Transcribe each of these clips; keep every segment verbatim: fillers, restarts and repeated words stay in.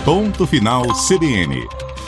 Ponto Final C B N.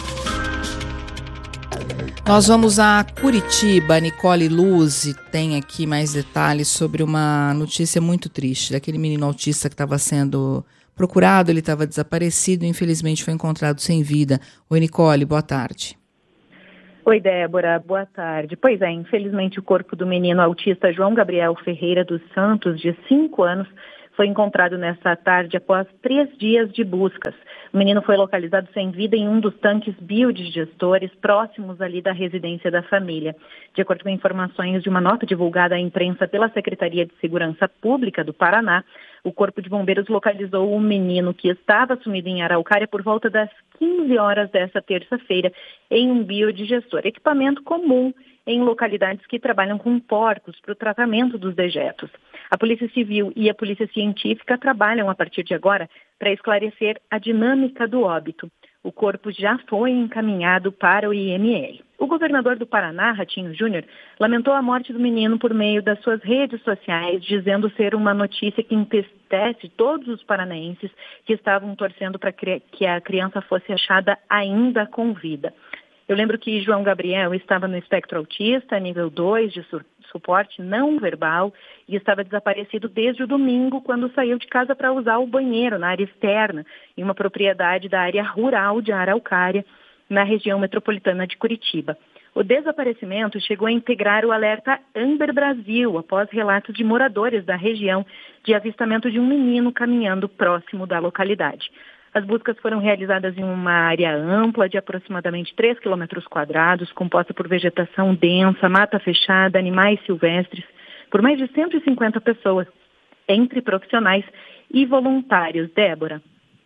Nós vamos a Curitiba. Nicole Luzzi tem aqui mais detalhes sobre uma notícia muito triste daquele menino autista que estava sendo procurado, ele estava desaparecido e infelizmente foi encontrado sem vida. Oi, Nicole, boa tarde. Oi, Débora, boa tarde. Pois é, infelizmente o corpo do menino autista João Gabriel Ferreira dos Santos, de cinco anos, foi encontrado nesta tarde após três dias de buscas. O menino foi localizado sem vida em um dos tanques biodigestores próximos ali da residência da família. De acordo com informações de uma nota divulgada à imprensa pela Secretaria de Segurança Pública do Paraná, o Corpo de Bombeiros localizou o menino que estava sumido em Araucária por volta das quinze horas desta terça-feira em um biodigestor, equipamento comum em localidades que trabalham com porcos para o tratamento dos dejetos. A Polícia Civil e a Polícia Científica trabalham a partir de agora para esclarecer a dinâmica do óbito. O corpo já foi encaminhado para o I M L. O governador do Paraná, Ratinho Júnior, lamentou a morte do menino por meio das suas redes sociais, dizendo ser uma notícia que entristece todos os paranaenses que estavam torcendo para que a criança fosse achada ainda com vida. Eu lembro que João Gabriel estava no espectro autista, nível dois de su- suporte não verbal, e estava desaparecido desde o domingo, quando saiu de casa para usar o banheiro na área externa, em uma propriedade da área rural de Araucária, na região metropolitana de Curitiba. O desaparecimento chegou a integrar o alerta Amber Brasil, após relatos de moradores da região de avistamento de um menino caminhando próximo da localidade. As buscas foram realizadas em uma área ampla de aproximadamente três quilômetros quadrados, composta por vegetação densa, mata fechada, animais silvestres, por mais de cento e cinquenta pessoas, entre profissionais e voluntários. Débora.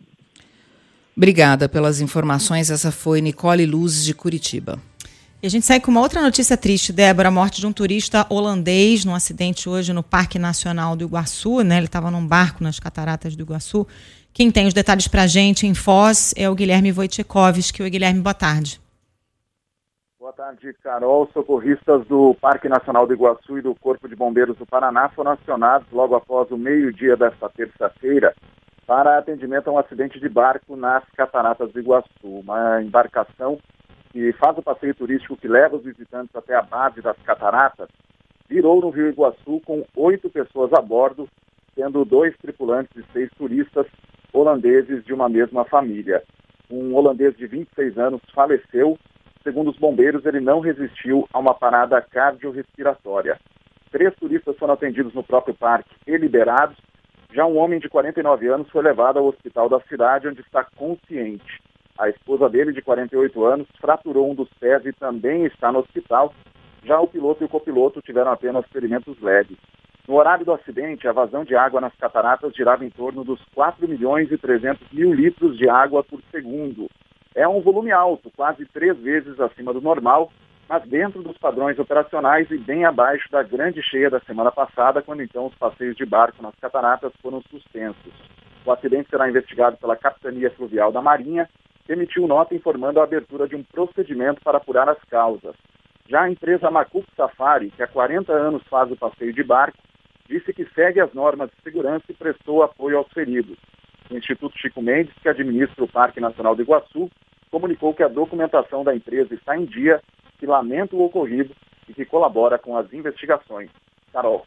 Obrigada pelas informações. Essa foi Nicole Luzzi, de Curitiba. E a gente segue com uma outra notícia triste, Débora, a morte de um turista holandês num acidente hoje no Parque Nacional do Iguaçu, né? Ele estava num barco nas cataratas do Iguaçu. Quem tem os detalhes para a gente em Foz é o Guilherme Wojciechowski. Oi, Guilherme, boa tarde. Boa tarde, Carol. Socorristas do Parque Nacional do Iguaçu e do Corpo de Bombeiros do Paraná foram acionados logo após o meio-dia desta terça-feira para atendimento a um acidente de barco nas cataratas do Iguaçu. Uma embarcação que faz o passeio turístico que leva os visitantes até a base das cataratas virou no Rio Iguaçu com oito pessoas a bordo, sendo dois tripulantes e seis turistas holandeses de uma mesma família. Um holandês de vinte e seis anos faleceu. Segundo os bombeiros, ele não resistiu a uma parada cardiorrespiratória. Três turistas foram atendidos no próprio parque e liberados. Já um homem de quarenta e nove anos foi levado ao hospital da cidade, onde está consciente. A esposa dele, de quarenta e oito anos, fraturou um dos pés e também está no hospital. Já o piloto e o copiloto tiveram apenas ferimentos leves. No horário do acidente, a vazão de água nas cataratas girava em torno dos quatro milhões e trezentos mil litros de água por segundo. É um volume alto, quase três vezes acima do normal, mas dentro dos padrões operacionais e bem abaixo da grande cheia da semana passada, quando então os passeios de barco nas cataratas foram suspensos. O acidente será investigado pela Capitania Fluvial da Marinha, que emitiu nota informando a abertura de um procedimento para apurar as causas. Já a empresa Macuco Safari, que há quarenta anos faz o passeio de barco, disse que segue as normas de segurança e prestou apoio aos feridos. O Instituto Chico Mendes, que administra o Parque Nacional do Iguaçu, comunicou que a documentação da empresa está em dia, que lamenta o ocorrido e que colabora com as investigações. Carol.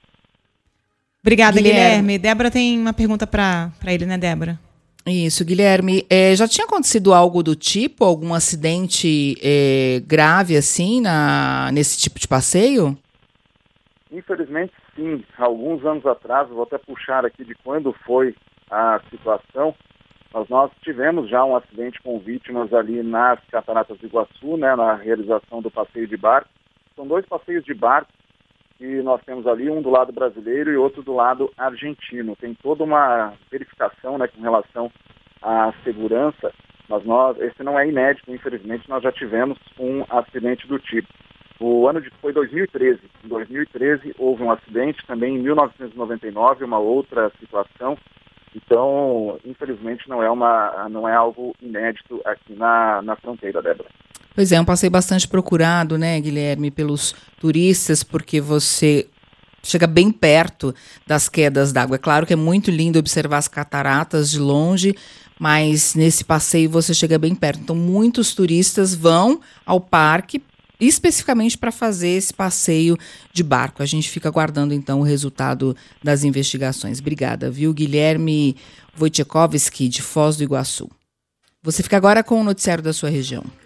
Obrigada, Guilherme. Guilherme. Débora tem uma pergunta para ele, né, Débora? Isso, Guilherme. É, já tinha acontecido algo do tipo, algum acidente é, grave assim na, nesse tipo de passeio? Infelizmente, sim. Alguns anos atrás, vou até puxar aqui de quando foi a situação, mas nós tivemos já um acidente com vítimas ali nas cataratas do Iguaçu, né, na realização do passeio de barco. São dois passeios de barco que nós temos ali, um do lado brasileiro e outro do lado argentino. Tem toda uma verificação, né, com relação à segurança, mas nós, esse não é inédito, infelizmente, nós já tivemos um acidente do tipo. O ano de, foi dois mil e treze. Em dois mil e treze houve um acidente, também em mil novecentos e noventa e nove, uma outra situação. Então, infelizmente, não é, uma, não é algo inédito aqui na, na fronteira, Débora. Pois é, um passeio bastante procurado, né, Guilherme, pelos turistas, porque você chega bem perto das quedas d'água. É claro que é muito lindo observar as cataratas de longe, mas nesse passeio você chega bem perto. Então, muitos turistas vão ao parque especificamente para fazer esse passeio de barco. A gente fica aguardando, então, o resultado das investigações. Obrigada, viu, Guilherme Wojciechowski, de Foz do Iguaçu. Você fica agora com o noticiário da sua região.